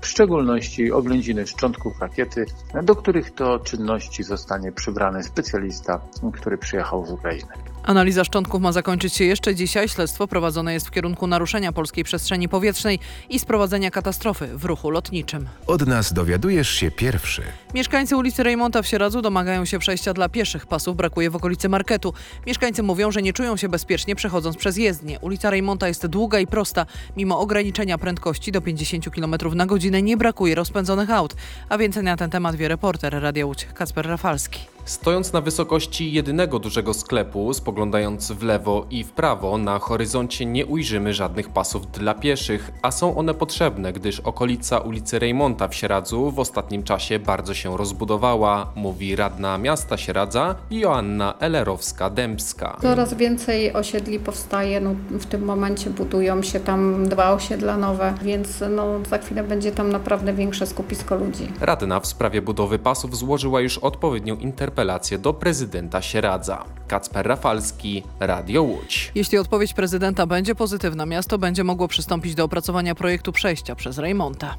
szczególności oględziny szczątków rakiety, do których to czynności zostanie przybrany specjalista, który przyjechał z Ukrainy. Analiza szczątków ma zakończyć się jeszcze dzisiaj. Śledztwo prowadzone jest w kierunku naruszenia polskiej przestrzeni powietrznej i sprowadzenia katastrofy w ruchu lotniczym. Od nas dowiadujesz się pierwszy. Mieszkańcy ulicy Rejmonta w Sieradzu domagają się przejścia dla pieszych. Pasów brakuje w okolicy marketu. Mieszkańcy mówią, że nie czują się bezpiecznie przechodząc przez jezdnię. Ulica Rejmonta jest długa i prosta. Mimo ograniczenia prędkości do 50 km na godzinę nie brakuje rozpędzonych aut. A więcej na ten temat wie reporter Radia Łódź Kacper Rafalski. Stojąc na wysokości jedynego dużego sklepu, spoglądając w lewo i w prawo, na horyzoncie nie ujrzymy żadnych pasów dla pieszych, a są one potrzebne, gdyż okolica ulicy Rejmonta w Sieradzu w ostatnim czasie bardzo się rozbudowała, mówi radna miasta Sieradza Joanna Elerowska-Dębska. Coraz więcej osiedli powstaje, w tym momencie budują się tam 2 osiedla nowe, więc za chwilę będzie tam naprawdę większe skupisko ludzi. Radna w sprawie budowy pasów złożyła już odpowiednią interpelację do prezydenta Sieradza. Kacper Rafalski, Radio Łódź. Jeśli odpowiedź prezydenta będzie pozytywna, miasto będzie mogło przystąpić do opracowania projektu przejścia przez Rejmonta.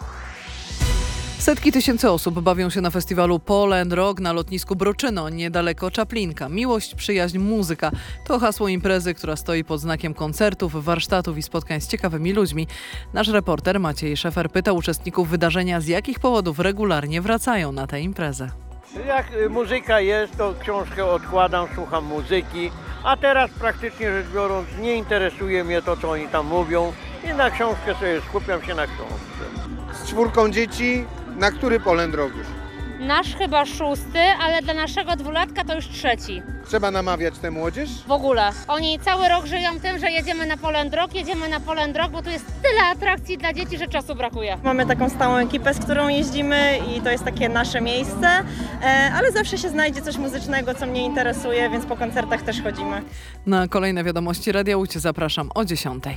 Setki tysięcy osób bawią się na festiwalu Pole and Rock na lotnisku Broczyno, niedaleko Czaplinka. Miłość, przyjaźń, muzyka to hasło imprezy, która stoi pod znakiem koncertów, warsztatów i spotkań z ciekawymi ludźmi. Nasz reporter Maciej Szefer pytał uczestników wydarzenia, z jakich powodów regularnie wracają na tę imprezę. Jak muzyka jest, to książkę odkładam, słucham muzyki, a teraz praktycznie rzecz biorąc nie interesuje mnie to, co oni tam mówią i na książkę sobie skupiam się na książce. Z 4 dzieci, na który Pole and Rock już? Nasz chyba 6, ale dla naszego 2-latka to już 3. Trzeba namawiać tę młodzież? W ogóle. Oni cały rok żyją tym, że jedziemy na Pole and Rock, bo tu jest tyle atrakcji dla dzieci, że czasu brakuje. Mamy taką stałą ekipę, z którą jeździmy i to jest takie nasze miejsce, ale zawsze się znajdzie coś muzycznego, co mnie interesuje, więc po koncertach też chodzimy. Na kolejne wiadomości Radia Łódź zapraszam o 10:00.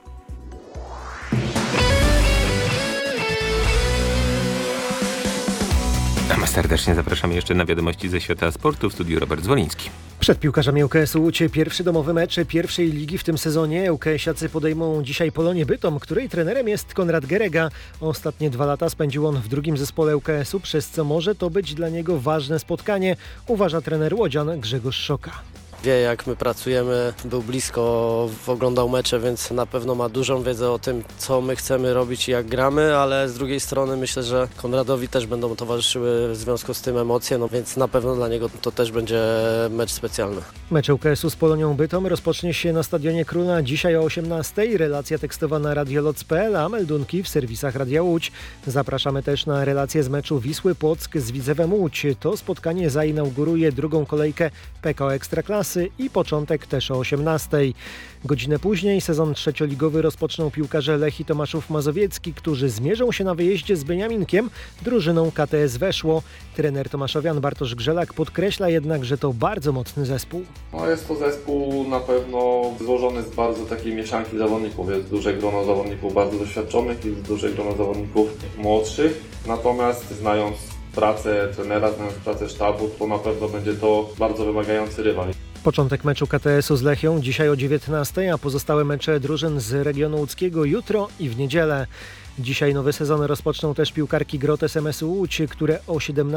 A my serdecznie zapraszamy jeszcze na wiadomości ze świata sportu. W studiu Robert Zwoliński. Przed piłkarzami ŁKS-u Łódź pierwszy domowy mecz pierwszej ligi w tym sezonie. ŁKS-iacy podejmą dzisiaj Polonię Bytom, której trenerem jest Konrad Gerega. Ostatnie 2 lata spędził on w drugim zespole ŁKS-u, przez co może to być dla niego ważne spotkanie, uważa trener łodzian Grzegorz Szoka. Wie, jak my pracujemy, był blisko, oglądał mecze, więc na pewno ma dużą wiedzę o tym, co my chcemy robić i jak gramy, ale z drugiej strony myślę, że Konradowi też będą towarzyszyły w związku z tym emocje, więc na pewno dla niego to też będzie mecz specjalny. Mecz ŁKS-u z Polonią Bytom rozpocznie się na Stadionie Króla dzisiaj o 18:00. Relacja tekstowa na radioloc.pl, a meldunki w serwisach Radia Łódź. Zapraszamy też na relację z meczu Wisły Płock z Widzewem Łódź. To spotkanie zainauguruje drugą kolejkę PKO Ekstraklasy i początek też o 18:00. Godzinę później sezon trzecioligowy rozpoczną piłkarze Lechii Tomaszów Mazowiecki, którzy zmierzą się na wyjeździe z Beniaminkiem, drużyną KTS Weszło. Trener tomaszowian Bartosz Grzelak podkreśla jednak, że to bardzo mocny zespół. Jest to zespół na pewno złożony z bardzo takiej mieszanki zawodników. Jest duże grono zawodników bardzo doświadczonych i duże grono zawodników młodszych. Natomiast znając pracę trenera, znając pracę sztabu, to na pewno będzie to bardzo wymagający rywal. Początek meczu KTS-u z Lechią dzisiaj o 19:00, a pozostałe mecze drużyn z regionu łódzkiego jutro i w niedzielę. Dzisiaj nowy sezon rozpoczną też piłkarki Grot SMS-u Łódź, które o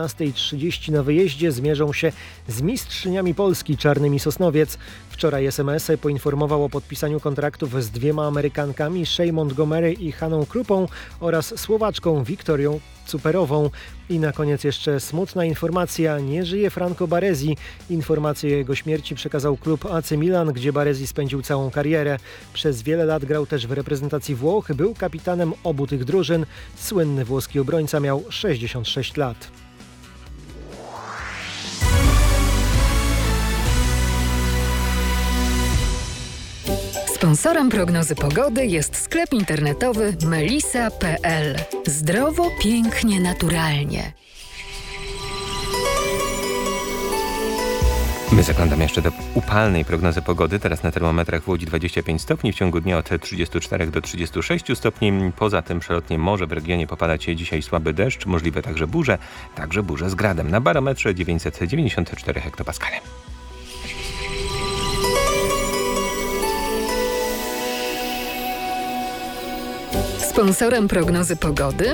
17:30 na wyjeździe zmierzą się z mistrzyniami Polski Czarnymi Sosnowiec. Wczoraj SMS poinformował o podpisaniu kontraktów z 2 Amerykankami, Shea Montgomery i Haną Krupą oraz Słowaczką Wiktorią Cuperową. I na koniec jeszcze smutna informacja. Nie żyje Franco Baresi. Informację o jego śmierci przekazał klub AC Milan, gdzie Baresi spędził całą karierę. Przez wiele lat grał też w reprezentacji Włoch. Był kapitanem obu tych drużyn. Słynny włoski obrońca miał 66 lat. Sponsorem prognozy pogody jest sklep internetowy melisa.pl. Zdrowo, pięknie, naturalnie. My zaglądamy jeszcze do upalnej prognozy pogody. Teraz na termometrach w Łodzi 25 stopni, w ciągu dnia od 34 do 36 stopni. Poza tym przelotnie może w regionie popadać dzisiaj słaby deszcz, możliwe także burze z gradem. Na barometrze 994 hektopaskale. Sponsorem prognozy pogody